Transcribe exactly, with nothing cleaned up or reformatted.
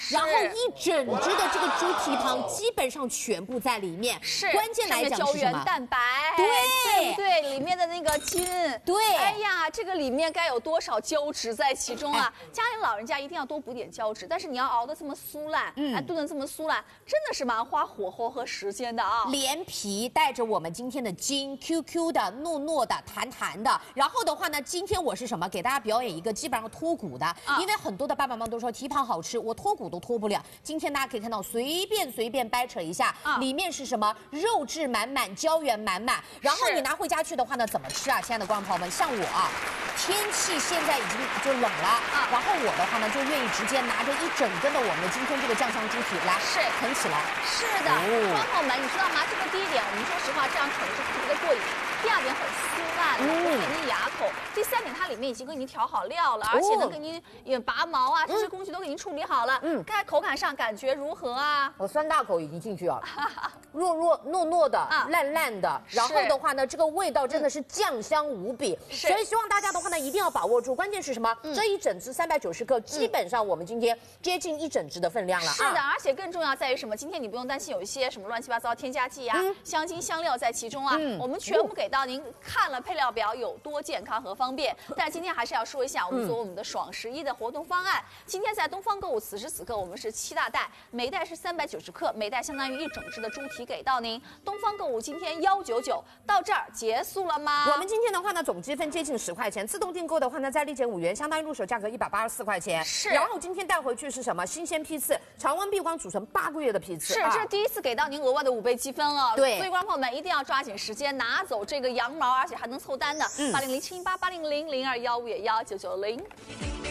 然后一整只的这个猪蹄膀基本上全部在里面。 是， 关键来讲是什么？ 蛋白， 对， 对不对？里面的那个筋， 对。 哎呀，这个里面该有多少胶质在其中啊？哎、家里老人家一定要多补点胶质，但是你要熬得这么酥烂，嗯，哎，炖得这么酥烂，真的是蛮花火候和时间的啊。 连皮带着我们今天的筋 ，Q Q 的、糯糯的、弹弹的。然后的话呢，今天我是什么？给大家表演一个基本上脱骨的，啊、因为很多的爸爸妈妈都说蹄膀好吃，我脱骨都脱不了。今天大家可以看到，随便随便掰扯一下，啊、里面是什么？肉质满满，胶原满满。然后你拿回家去的话呢，怎么吃啊？亲爱的观众朋友们，像我啊，天气现在已经就冷了，啊、然后我的话呢，就愿意直接拿着一整根的我们的今天这个酱香猪蹄来是啃起来。 是的，观众朋友们，你知道吗？这个第一点，我们说实话，这样啃是特别的过瘾。第二点很酥烂了，不费你牙口。第三点，它里面已经给你调好料了，而且呢，给你也拔毛啊，这些工序都给您处理好了。嗯，该口感上感觉如何啊？ 我酸大口已经进去了，弱弱糯糯的，烂烂的。然后的话呢，这个味道真的是酱香无比。所以希望大家的话呢，一定要把握住。关键是什么？这一整只三百九十克，基本上我们今天接近一整只的分量了。 是的，而且更重要在于什么？今天你不用担心有一些什么乱七八糟添加剂啊、香精香料在其中啊，我们全部给到您，看了配料表有多健康和方便。但今天还是要说一下，我们做我们的爽十一的活动方案。今天在东方购物，此时此刻我们是七大袋，每袋是三百九十克，每袋相当于一整只的猪蹄给到您。东方购物今天幺九九，到这儿结束了吗？ 我们今天的话呢，总积分接近十块钱，自动订购的话呢，再立减五元，相当于入手价格一百八十四块钱。 是。 然后今天带回去是什么？新鲜批次，常温闭关储存八个月的批次。 是，这是第一次给到您额外的五倍积分了。 对。 所以观众朋友们一定要抓紧时间拿走这个羊毛，而且还能凑单的。八零零七零八八零零零二幺五幺九九零。